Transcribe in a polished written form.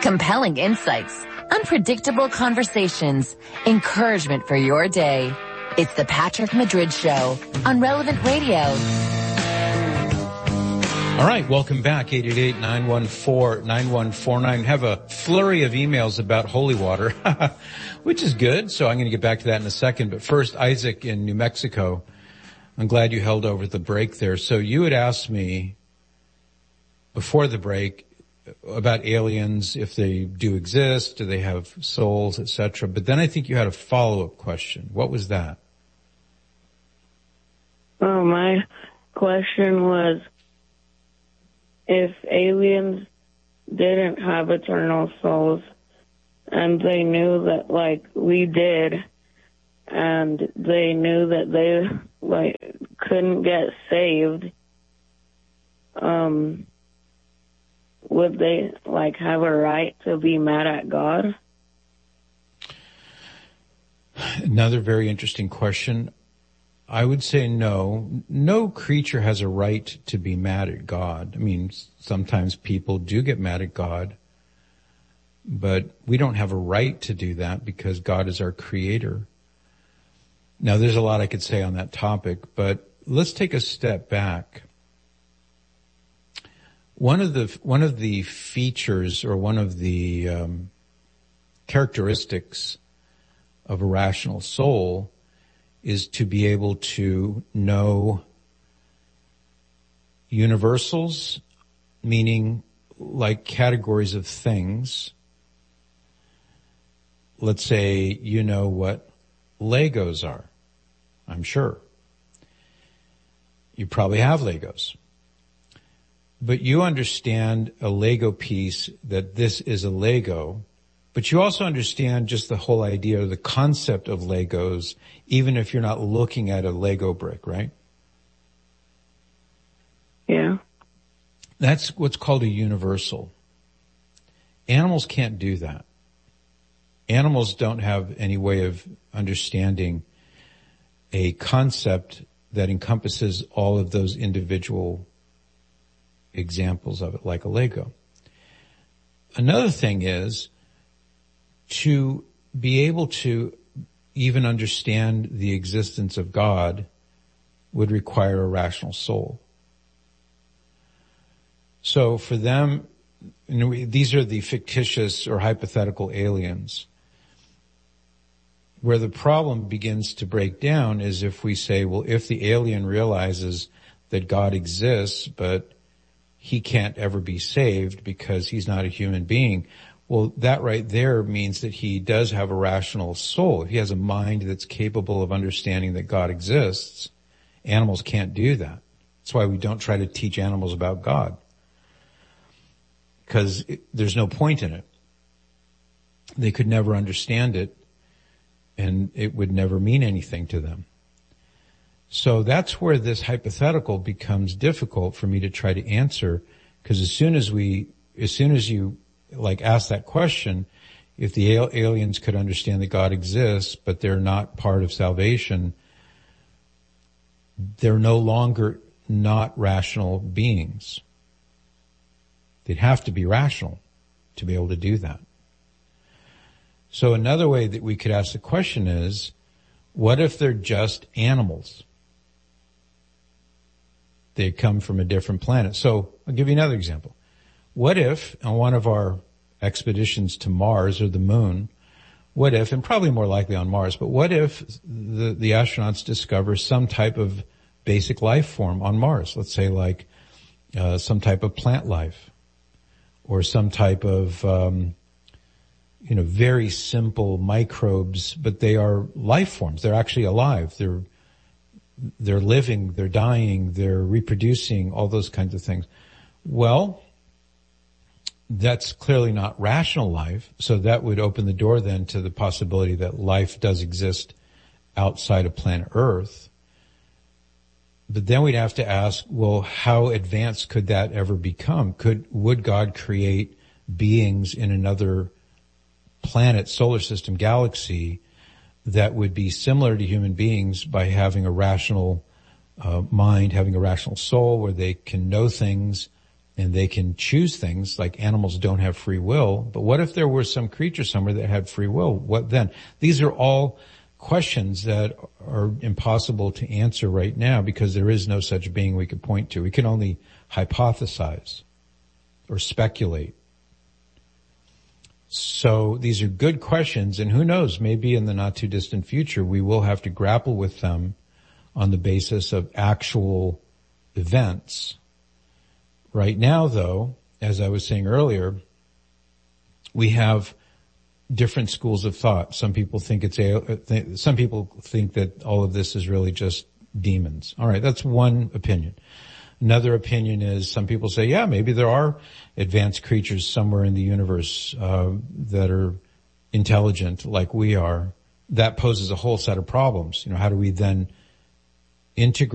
Compelling insights, unpredictable conversations, encouragement for your day. It's the Patrick Madrid Show on Relevant Radio. All right, welcome back, 888-914-9149. Have a flurry of emails about holy water, which is good, so I'm going to get back to that in a second. But first, Isaac in New Mexico. I'm glad you held over the break there. So you had asked me before the break about aliens, if they do exist, do they have souls, etc. But then I think you had a follow-up question. What was that? Oh, my question was, if aliens didn't have eternal souls and they knew that, like, we did, and they knew that they, like, couldn't get saved, would they, like, have a right to be mad at God? Another very interesting question. I would say no. No creature has a right to be mad at God. I mean, sometimes people do get mad at God, but we don't have a right to do that because God is our creator. Now, there's a lot I could say on that topic, but let's take a step back. One of the features or one of the characteristics of a rational soul is to be able to know universals, meaning like categories of things. Let's say you know what Legos are. I'm sure. You probably have Legos. But you understand a Lego piece, that this is a Lego, but you also understand just the whole idea, the concept of Legos, even if you're not looking at a Lego brick, right? Yeah. That's what's called a universal. Animals can't do that. Animals don't have any way of understanding a concept that encompasses all of those individual examples of it, like a Lego. Another thing is to be able to even understand the existence of God would require a rational soul. So for them, these are the fictitious or hypothetical aliens. Where the problem begins to break down is if we say, well, if the alien realizes that God exists, but he can't ever be saved because he's not a human being. Well, that right there means that he does have a rational soul. If he has a mind that's capable of understanding that God exists, animals can't do that. That's why we don't try to teach animals about God, because there's no point in it. They could never understand it, and it would never mean anything to them. So that's where this hypothetical becomes difficult for me to try to answer, because as soon as you like ask that question, if the aliens could understand that God exists, but they're not part of salvation, they're no longer not rational beings. They'd have to be rational to be able to do that. So another way that we could ask the question is, what if they're just animals? They come from a different planet. So I'll give you another example. What if on one of our expeditions to Mars or the moon, what if, and probably more likely on Mars, but what if the astronauts discover some type of basic life form on Mars? Let's say like some type of plant life or some type of very simple microbes, but they are life forms. They're actually alive. They're living, they're dying, they're reproducing, all those kinds of things. Well, that's clearly not rational life, so that would open the door then to the possibility that life does exist outside of planet Earth. But then we'd have to ask, well, how advanced could that ever become? Would God create beings in another planet, solar system, galaxy that would be similar to human beings by having a rational mind, having a rational soul where they can know things and they can choose things like animals don't have free will. But what if there were some creature somewhere that had free will? What then? These are all questions that are impossible to answer right now because there is no such being we could point to. We can only hypothesize or speculate. So these are good questions, and who knows, maybe in the not too distant future we will have to grapple with them on the basis of actual events. Right now, though, as I was saying earlier, we have different schools of thought. Some people think some people think that all of this is really just demons. All right, that's one opinion. Another opinion is some people say, yeah, maybe there are advanced creatures somewhere in the universe that are intelligent like we are. That poses a whole set of problems. How do we then integrate